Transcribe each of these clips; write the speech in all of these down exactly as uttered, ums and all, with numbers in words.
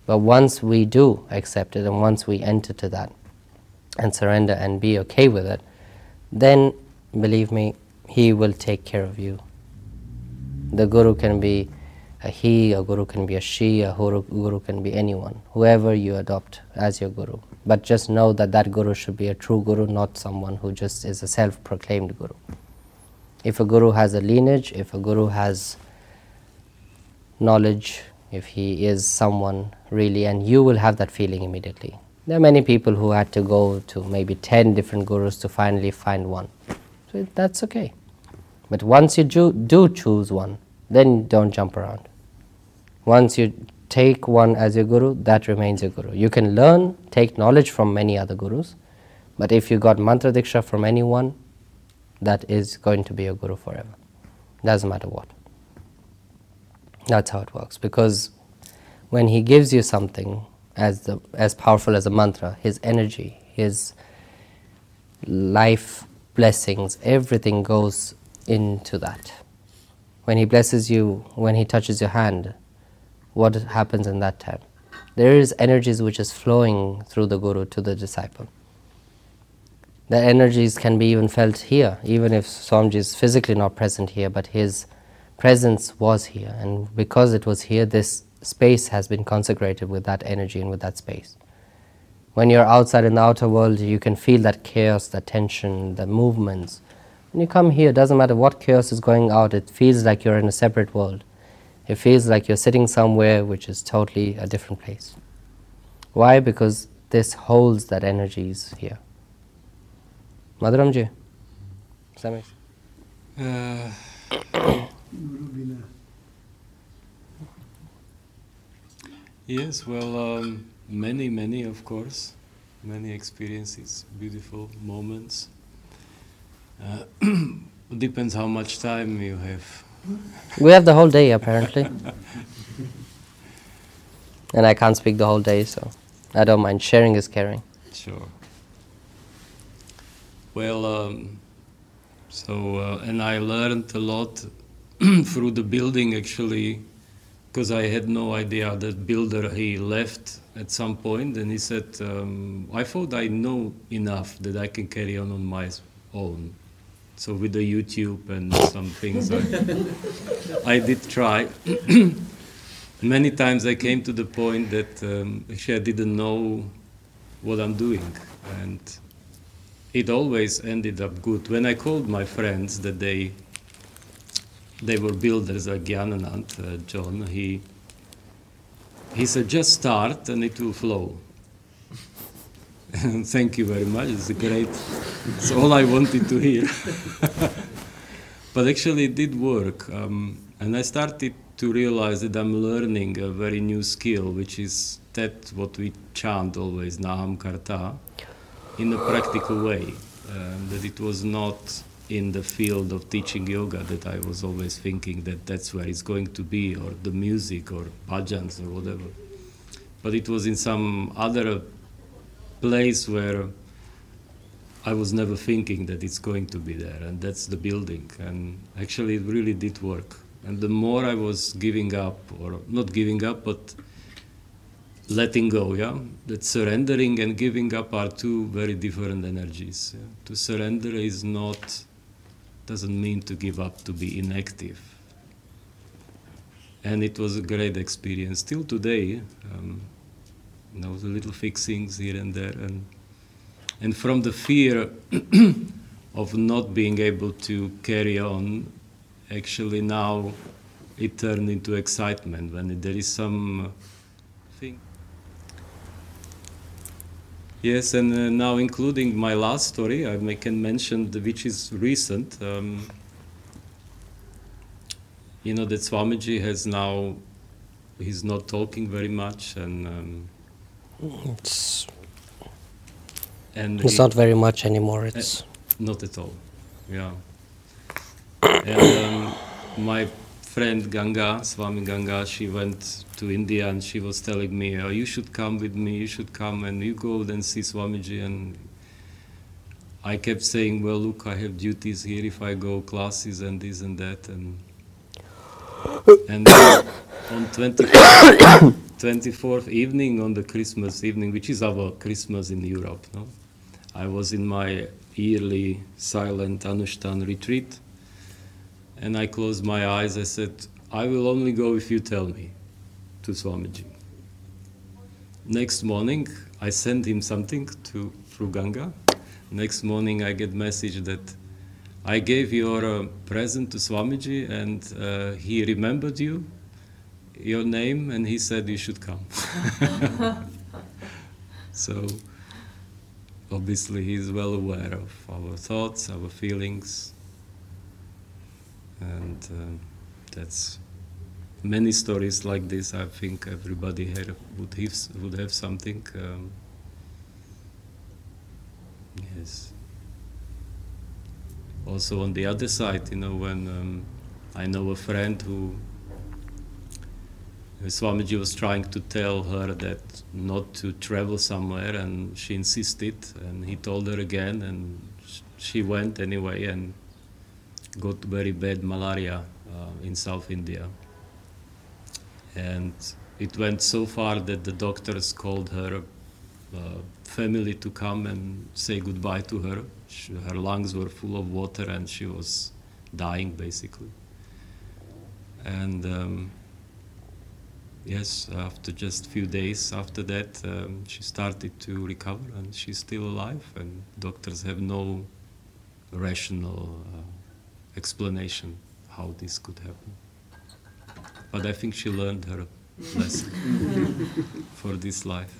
But once we do accept it, and once we enter to that and surrender and be okay with it, then believe me, he will take care of you. The Guru can be a he, a Guru can be a she, a Guru, guru can be anyone, whoever you adopt as your Guru. But just know that that Guru should be a true Guru, not someone who just is a self-proclaimed Guru. If a Guru has a lineage, if a Guru has knowledge, if he is someone really, and you will have that feeling immediately. There are many people who had to go to maybe ten different Gurus to finally find one. So that's okay. But once you do, do choose one, then don't jump around. Once you take one as your Guru, that remains your Guru. You can learn, take knowledge from many other Gurus, but if you got mantra diksha from anyone, that is going to be your Guru forever. Doesn't matter what. That's how it works. Because when he gives you something as the, as powerful as a mantra, his energy, his life blessings, everything goes into that. When he blesses you, when he touches your hand, what happens in that time? There is energies which is flowing through the Guru to the disciple. The energies can be even felt here, even if Swamiji is physically not present here, but his presence was here, and because it was here, this space has been consecrated with that energy and with that space. When you're outside in the outer world, you can feel that chaos, that tension, the movements. When you come here, it doesn't matter what chaos is going out, it feels like you're in a separate world. It feels like you're sitting somewhere which is totally a different place. Why? Because this holds that energies here. Madhuramji? Does that make sense? Uh, yes, well, um, many, many, of course. Many experiences, beautiful moments. Uh, depends how much time you have. We have the whole day, apparently. And I can't speak the whole day, so I don't mind. Sharing is caring. Sure. Well, um, so, uh, and I learned a lot through the building, actually, because I had no idea that builder, he left at some point, and he said, um, I thought I know enough that I can carry on on my own. So with the YouTube and some things, I, I did try. Many times I came to the point that um, actually I didn't know what I'm doing. And it always ended up good. When I called my friends that they they were builders, like Gyananand, uh, John, he, he said, just start and it will flow. Thank you very much, it's a great, it's all I wanted to hear. But actually it did work. Um, and I started to realize that I'm learning a very new skill, which is that what we chant always, Naham Karta, in a practical way. Um, that it was not in the field of teaching yoga that I was always thinking that that's where it's going to be, or the music, or bhajans, or whatever. But it was in some other place where I was never thinking that it's going to be there, and that's the building. And actually it really did work. And the more I was giving up, or not giving up, but letting go, yeah? That surrendering and giving up are two very different energies. Yeah? To surrender is not, doesn't mean to give up, to be inactive. And it was a great experience. Till today, um, you know, the little fixings here and there. And, and from the fear of not being able to carry on, actually now it turned into excitement when there is some thing. Yes, and uh, now including my last story, I may, can mention the, which is recent. Um, you know that Swamiji has now, he's not talking very much, and um, It's, and it's he, not very much anymore. It's uh, not at all, yeah. And um, my friend Ganga, Swami Ganga, she went to India and she was telling me, oh, you should come with me, you should come and you go and see Swamiji. And I kept saying, well, look, I have duties here if I go, classes and this and that. And, and on twenty-fifth twenty-fourth evening on the Christmas evening, which is our Christmas in Europe. No? I was in my yearly silent Anushthan retreat, and I closed my eyes. I said, I will only go if you tell me, to Swamiji. Next morning, I sent him something to through Ganga. Next morning, I get message that I gave your uh, present to Swamiji, and uh, he remembered you, your name, and he said you should come. So, obviously, he's well aware of our thoughts, our feelings, and uh, that's many stories like this. I think everybody here would have, would have something. Um, yes. Also, on the other side, you know, when um, I know a friend who Swamiji was trying to tell her that not to travel somewhere, and she insisted, and he told her again, and sh- she went anyway and got very bad malaria uh, in South India. And it went so far that the doctors called her uh, family to come and say goodbye to her. She, her lungs were full of water and she was dying basically. And um, yes, after just a few days after that, um, she started to recover and she's still alive, and doctors have no rational uh, explanation how this could happen. But I think she learned her lesson for this life.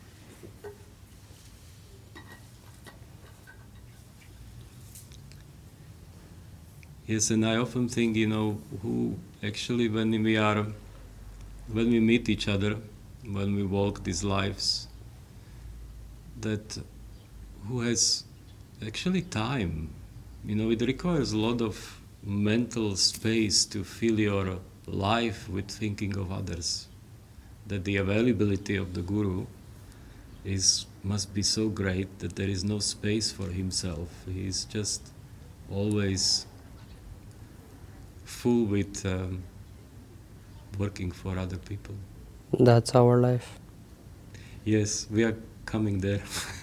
Yes, and I often think, you know, who actually, when we are, when we meet each other, when we walk these lives, that who has actually time. You know, it requires a lot of mental space to fill your life with thinking of others. That the availability of the Guru is must be so great that there is no space for himself. He is just always full with um, working for other people. That's our life. Yes, we are coming there.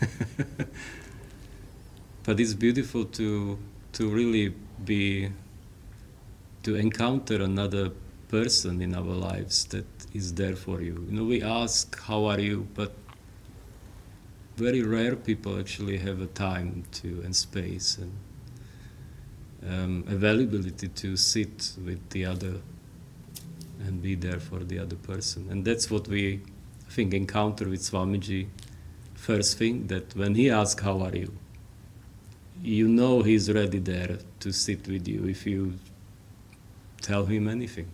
But it's beautiful to to really be to encounter another person in our lives that is there for you. You know, we ask, how are you? But very rare people actually have a time to and space and um, availability to sit with the other and be there for the other person. And that's what we, I think, encounter with Swamiji. First thing, that when he asks, how are you? You know he's ready there to sit with you if you tell him anything.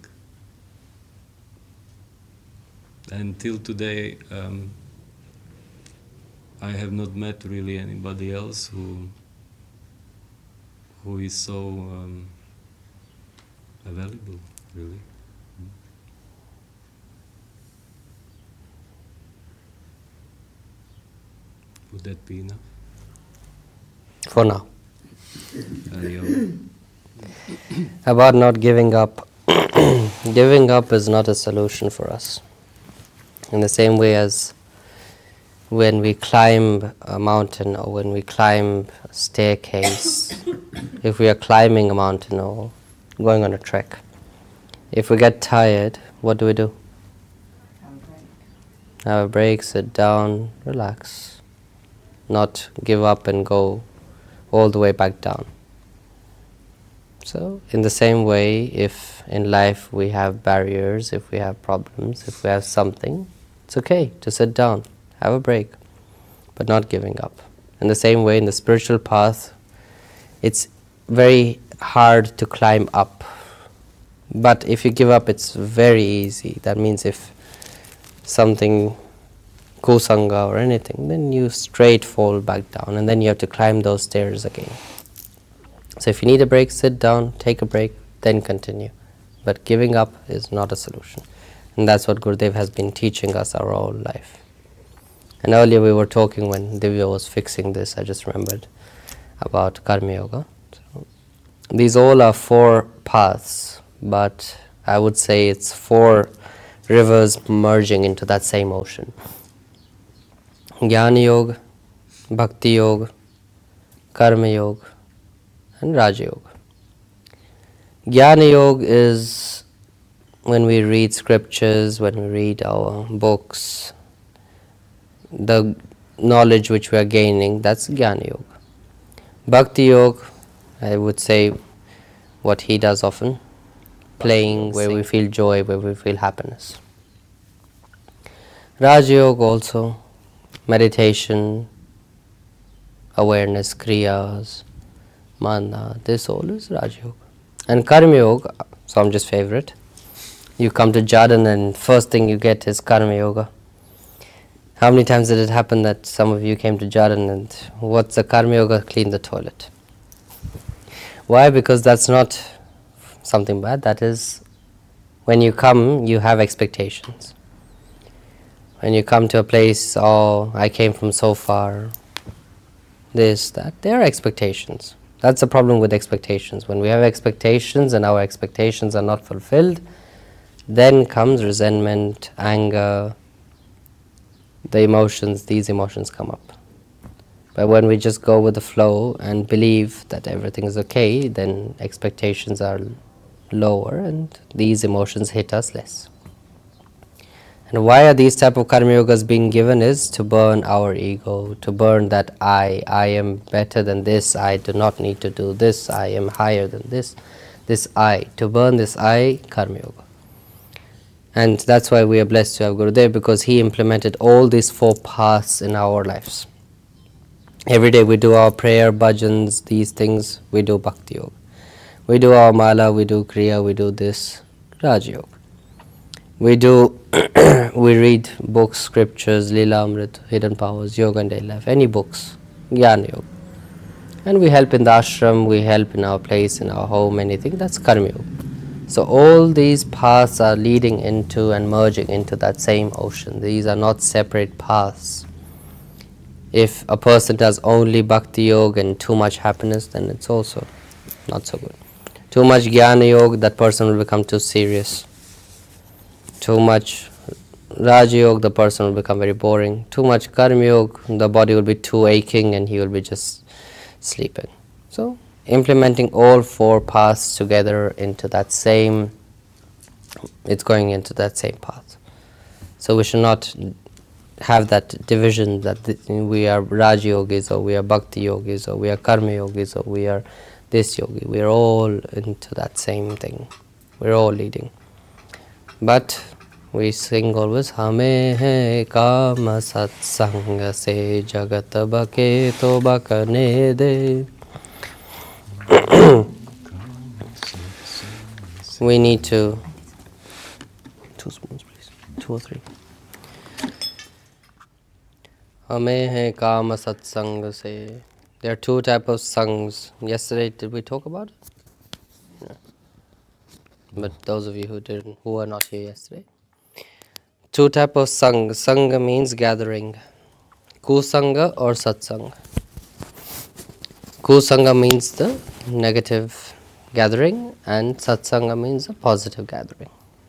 Until today, um, I have not met really anybody else who who is so um, available, really. Would that be enough? For now. Ariel. About not giving up. Giving up is not a solution for us. In the same way as when we climb a mountain or when we climb a staircase, if we are climbing a mountain or going on a trek, if we get tired, what do we do? Have a break. Have a break, sit down, relax. Not give up and go all the way back down. So, in the same way, if in life we have barriers, if we have problems, if we have something, it's okay to sit down, have a break, but not giving up. In the same way, in the spiritual path, it's very hard to climb up. But if you give up, it's very easy. That means if something, kusanga or anything, then you straight fall back down, and then you have to climb those stairs again. So if you need a break, sit down, take a break, then continue. But giving up is not a solution. And that's what Gurudev has been teaching us our whole life. And earlier we were talking when Divya was fixing this, I just remembered about Karma Yoga. So these all are four paths, but I would say it's four rivers merging into that same ocean. Jnana Yoga, Bhakti Yoga, Karma Yoga, and Raja Yoga. Jnana Yoga is when we read scriptures, when we read our books, the knowledge which we are gaining, that's Jnana Yoga. Bhakti Yoga, I would say what he does often, playing where we feel joy, where we feel happiness. Raja Yoga also, meditation, awareness, kriyas, mana, this all is Raja Yoga. And Karma Yoga, Swamiji's favorite. You come to Jhardan and first thing you get is Karma Yoga. How many times did it happen that some of you came to Jhardan and what's the Karma Yoga? Clean the toilet. Why? Because that's not something bad. That is, when you come, you have expectations. When you come to a place, oh, I came from so far, this, that, there are expectations. That's the problem with expectations. When we have expectations and our expectations are not fulfilled, then comes resentment, anger, the emotions, these emotions come up. But when we just go with the flow and believe that everything is okay, then expectations are lower and these emotions hit us less. And why are these type of karma yogas being given is to burn our ego, to burn that I, I am better than this, I do not need to do this, I am higher than this, this I, to burn this I, karma yoga. And that's why we are blessed to have Gurudev, because he implemented all these four paths in our lives. Every day we do our prayer, bhajans, these things, we do bhakti yoga. We do our mala, we do kriya, we do this, Raja yoga. We do, we read books, scriptures, Lila Amrit, Hidden Powers, Yoga and Daily Life, any books, Jnana Yoga. And we help in the ashram, we help in our place, in our home, anything, that's Karma Yoga. So all these paths are leading into and merging into that same ocean. These are not separate paths. If a person does only Bhakti Yoga and too much happiness, then it's also not so good. Too much Jnana Yoga, that person will become too serious. Too much Raja Yoga, the person will become very boring. Too much Karma Yoga, the body will be too aching and he will be just sleeping. So implementing all four paths together into that same, it's going into that same path. So we should not have that division that th we are Raja Yogis or we are Bhakti Yogis or we are Karma Yogis or we are this yogi. We are all into that same thing. We're all leading. But we sing always, Hame hai kama satsanga se jagat bake to bakane de. We need to, two spoons please, two or three. Hame hai kama satsanga se. There are two types of sangs. Yesterday, did we talk about it? No. But those of you who didn't, who were not here yesterday. Two types of sang. Sangha means gathering. Kusanga or satsanga. Kusanga means the negative gathering and satsanga means a positive gathering.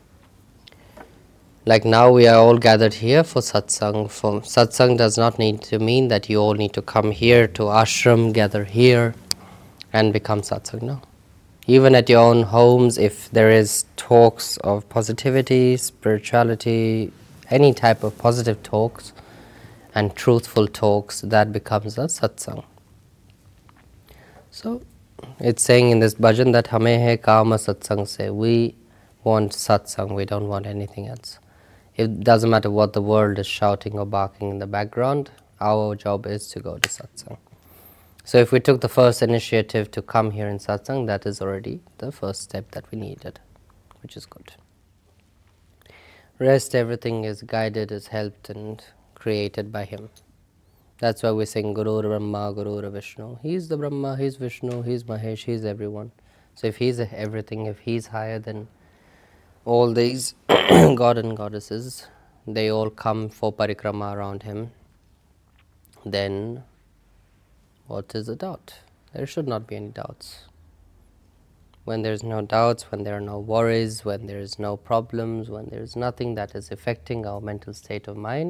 Like now we are all gathered here for satsang. For satsang does not need to mean that you all need to come here to ashram, gather here and become satsang. No. Even at your own homes, if there is talks of positivity, spirituality, any type of positive talks and truthful talks, that becomes a satsang. So it's saying in this bhajan that hame hai kama satsang se. We want satsang, we don't want anything else. It doesn't matter what the world is shouting or barking in the background, our job is to go to satsang. So if we took the first initiative to come here in satsang, that is already the first step that we needed, which is good. Rest, everything is guided, is helped and created by him. That's why we sing Guru Brahma, Guru Vishnu. He's the Brahma, he's Vishnu, he's Mahesh, he's everyone. So if he's everything, if he's higher than all these god and goddesses, they all come for parikrama around him, then what is the doubt? There should not be any doubts. when there's no doubts, when there are no worries, when there's no problems, when there's nothing that is affecting our mental state of mind,